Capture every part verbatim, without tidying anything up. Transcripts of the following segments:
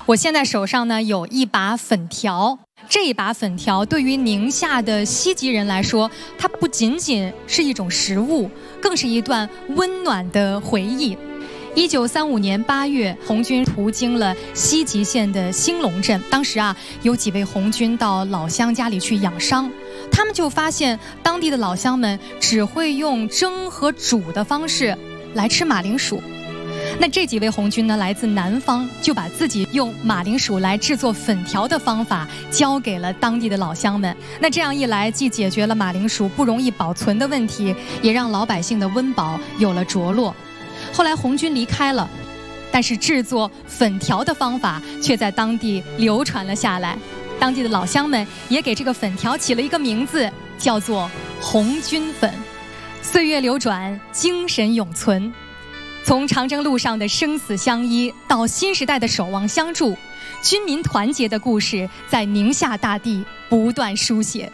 我现在手上呢有一把粉条，这一把粉条对于宁夏的西吉人来说，它不仅仅是一种食物，更是一段温暖的回忆。一九三五年八月，红军途经了西吉县的兴隆镇。当时啊，有几位红军到老乡家里去养伤，他们就发现当地的老乡们只会用蒸和煮的方式来吃马铃薯。那这几位红军呢，来自南方，就把自己用马铃薯来制作粉条的方法交给了当地的老乡们。那这样一来，既解决了马铃薯不容易保存的问题，也让老百姓的温饱有了着落。后来红军离开了，但是制作粉条的方法却在当地流传了下来。当地的老乡们也给这个粉条起了一个名字，叫做红军粉。岁月流转，精神永存。从长征路上的生死相依到新时代的守望相助，军民团结的故事在宁夏大地不断书写。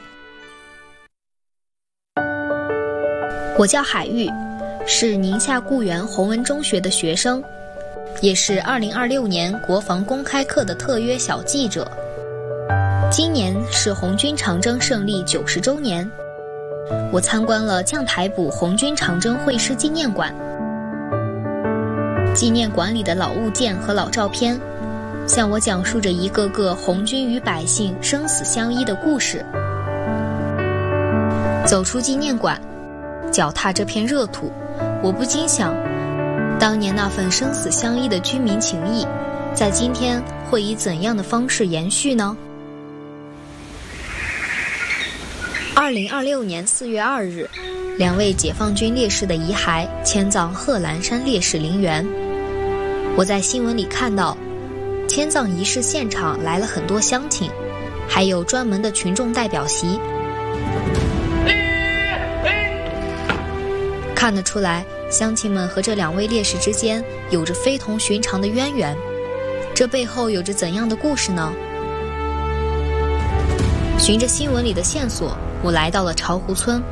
我叫海玉，是宁夏固原弘文中学的学生，也是二零二六年国防公开课的特约小记者。今年是红军长征胜利九十周年，我参观了将台堡红军长征会师纪念馆。纪念馆里的老物件和老照片，向我讲述着一个个红军与百姓生死相依的故事。走出纪念馆，脚踏这片热土，我不禁想，当年那份生死相依的军民情谊，在今天会以怎样的方式延续呢？二零二六年四月二日，两位解放军烈士的遗骸迁葬贺兰山烈士陵园。我在新闻里看到，迁葬仪式现场来了很多乡亲，还有专门的群众代表席。看得出来，乡亲们和这两位烈士之间有着非同寻常的渊源，这背后有着怎样的故事呢？循着新闻里的线索，我来到了巢湖村。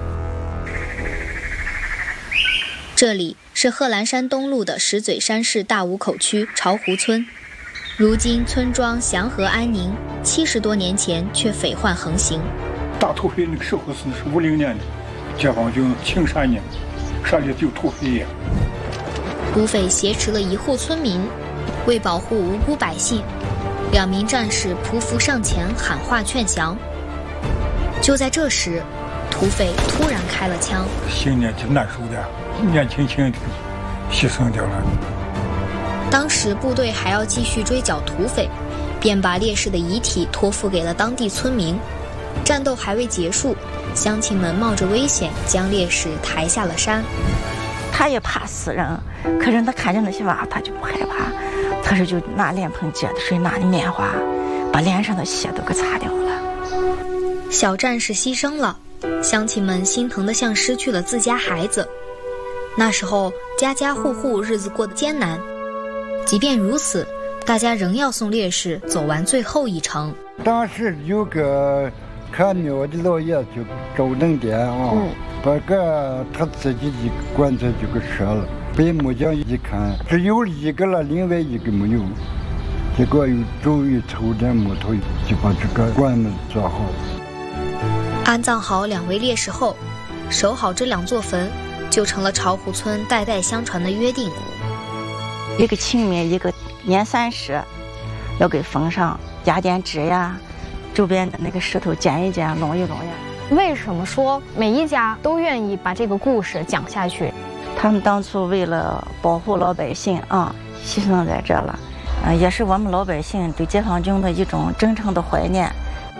这里是贺兰山东路的石嘴山市大五口区巢湖村，如今村庄祥和安宁，七十多年前却匪患横行。 大土匪那个时候是是五零年的，解放军青山呢，山里就有土匪呀。 土匪挟持了一户村民，为保护无辜百姓，两名战士匍匐上前喊话劝降。就在这时，土匪突然开了枪， 新年挺难受的，年轻轻就牺牲掉了。 当时部队还要继续追剿土匪，便把烈士的遗体托付给了当地村民。战斗还未结束，乡亲们冒着危险将烈士抬下了山。 他也怕死人，可是他看见那些娃，他就不害怕。他说就拿脸盆接的水，拿的棉花，把脸上的血都给擦掉了。 小战士牺牲了，乡亲们心疼得像失去了自家孩子。那时候家家户户日子过得艰难，即便如此，大家仍要送烈士走完最后一程。 当时有个看庙的老爷就周正典啊，嗯、把个他自己的棺材就给撤了。北木匠一看只有一个了，另外一个没有，结果又终于抽点木头就把这个棺木做好。 安葬好两位烈士后，守好这两座坟，就成了巢湖村代代相传的约定。 一个清明，一个年三十，要给封上，压点纸呀，周边的那个石头捡一捡，弄一弄呀。 为什么说每一家都愿意把这个故事讲下去？ 他们当初为了保护老百姓啊，牺牲在这了，呃，也是我们老百姓对解放军的一种真诚的怀念。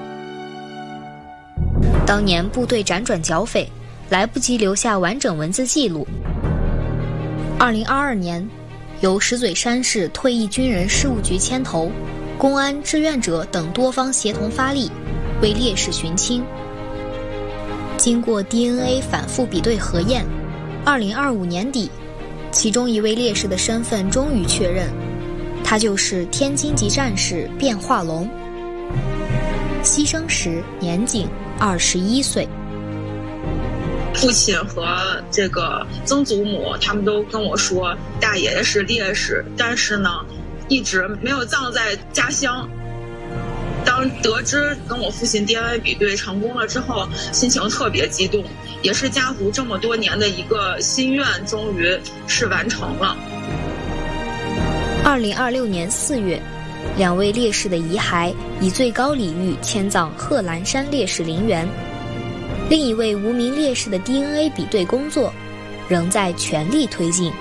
当年部队辗转剿匪，来不及留下完整文字记录。二零二二年，由石嘴山市退役军人事务局牵头，公安、志愿者等多方协同发力，为烈士寻亲。经过 D N A 反复比对核验，二零二五年底，其中一位烈士的身份终于确认，他就是天津籍战士卞化龙。牺牲时年仅二十一岁。 父亲和这个曾祖母他们都跟我说，大爷爷是烈士，但是呢， 一直没有葬在家乡。当得知跟我父亲 D N A 比对成功了之后，心情特别激动，也是家族这么多年的一个心愿终于是完成了。 二零二六年四月，两位烈士的遗骸以最高礼遇迁葬贺兰山烈士陵园，另一位无名烈士的 D N A 比对工作仍在全力推进。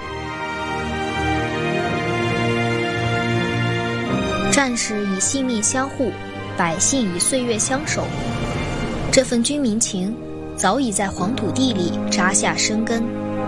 战士以性命相护，百姓以岁月相守，这份军民情早已在黄土地里扎下生根。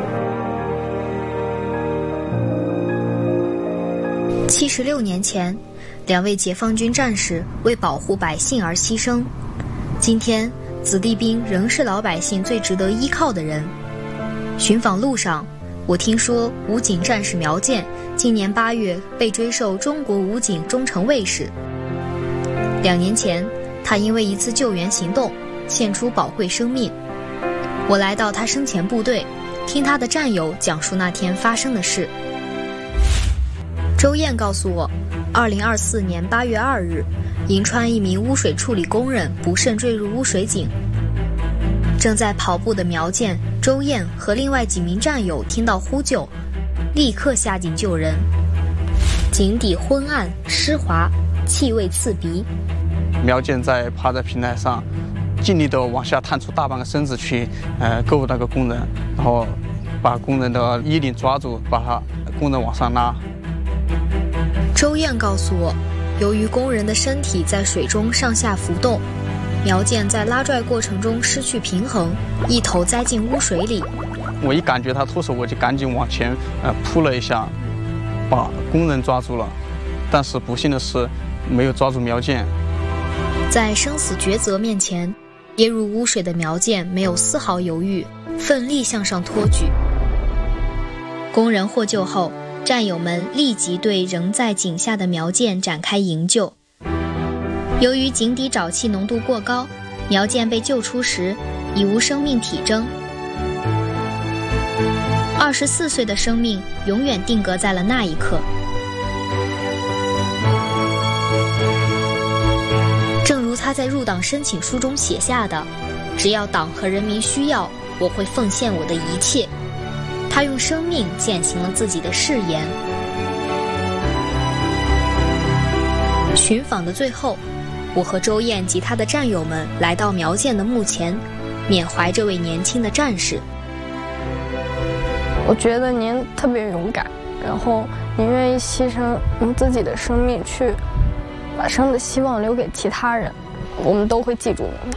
七十六年前，两位解放军战士为保护百姓而牺牲，今天子弟兵仍是老百姓最值得依靠的人。寻访路上，我听说武警战士苗健今年八月被追授中国武警忠诚卫士。两年前，他因为一次救援行动献出宝贵生命。我来到他生前部队，听他的战友讲述那天发生的事。周燕告诉我，二零二四年八月二日，银川一名污水处理工人不慎坠入污水井。正在跑步的苗健、周燕和另外几名战友听到呼救，立刻下井救人。井底昏暗湿滑，气味刺鼻。 苗健在趴在平台上，尽力的往下探出大半个身子去，呃，够那个工人，然后把工人的衣领抓住，把他工人往上拉。 周燕告诉我，由于工人的身体在水中上下浮动，苗健在拉拽过程中失去平衡，一头栽进污水里。 我一感觉他脱手，我就赶紧往前呃扑了一下，把工人抓住了。但是不幸的是，没有抓住苗健。 在生死抉择面前，跌入污水的苗健没有丝毫犹豫，奋力向上托举。工人获救后，战友们立即对仍在井下的苗健展开营救。由于井底沼气浓度过高，苗健被救出时已无生命体征。二十四岁的生命永远定格在了那一刻。正如他在入党申请书中写下的，只要党和人民需要，我会奉献我的一切。他用生命践行了自己的誓言。寻访的最后，我和周燕及他的战友们来到苗健的墓前，缅怀这位年轻的战士。 我觉得您特别勇敢，然后您愿意牺牲您自己的生命去把生的希望留给其他人，我们都会记住您的。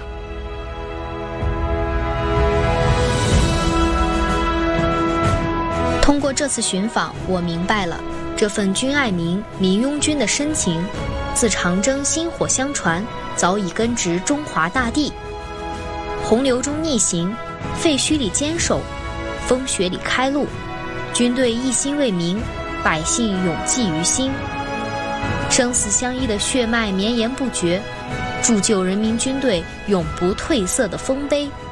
通过这次寻访，我明白了这份军爱民、民拥军的深情，自长征薪火相传，早已根植中华大地。洪流中逆行，废墟里坚守，风雪里开路，军队一心为民，百姓永记于心。生死相依的血脉绵延不绝，铸就人民军队永不褪色的丰碑。